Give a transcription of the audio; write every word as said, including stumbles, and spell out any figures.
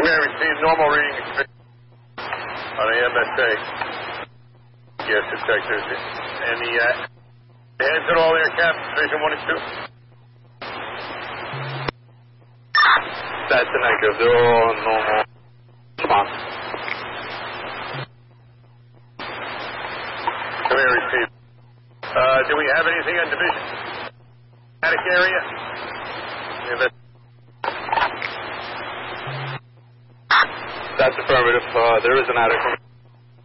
We received normal readings on the M S A. Yes, detectors. And the uh, heads at all air cabins, Division one and two? That's a negative. They're all on normal response. We received. Uh, do we have anything on division? Attic area? Yeah, that's affirmative. Uh, there is an attic room.